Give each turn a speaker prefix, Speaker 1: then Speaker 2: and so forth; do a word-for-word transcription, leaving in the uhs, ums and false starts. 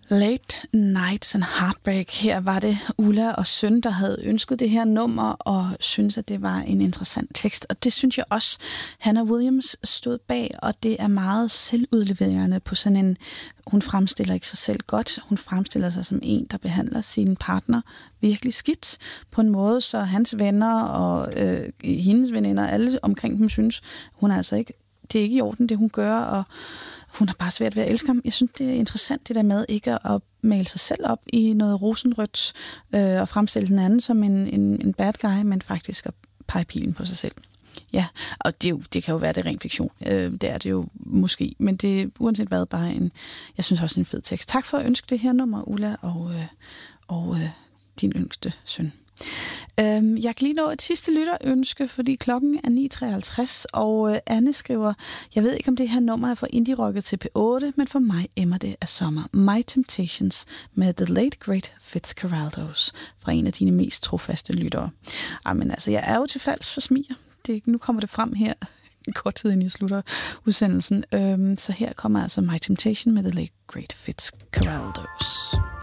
Speaker 1: Late Nights and Heartbreak. Her var det Ulla og Søn, der havde ønsket det her nummer, og synes at det var en interessant tekst. Og det synes jeg også, Hannah Williams stod bag, og det er meget selvudleverende på sådan en... Hun fremstiller ikke sig selv godt. Hun fremstiller sig som en, der behandler sin partner virkelig skidt på en måde, så hans venner og øh, hendes veninder, alle omkring dem synes, hun er altså ikke... Det er ikke i orden, det hun gør, og hun har bare svært ved at elske ham. Jeg synes, det er interessant det der med ikke at male sig selv op i noget rosenrødt øh, og fremstille den anden som en, en, en bad guy, men faktisk at pege pilen på sig selv. Ja, og det, er jo, det kan jo være det ren fiktion. Øh, det er det jo måske, men det er uanset hvad bare en, jeg synes også en fed tekst. Tak for at ønske det her nummer, Ulla, og, øh, og øh, din yngste søn. Øhm, jeg kan lige nå et sidste lytterønske, fordi klokken er ni treoghalvtreds, og øh, Anne skriver, jeg ved ikke, om det her nummer er fra indie-rocket til P otte, men for mig emmer det af sommer. My Temptations med The Late Great Fitzcarraldos fra en af dine mest trofaste lyttere. Jamen altså, jeg er jo til falds for smiger. Det, nu kommer det frem her kort tid inden jeg slutter udsendelsen. Øhm, så her kommer altså My Temptation med The Late Great Fitzcarraldos.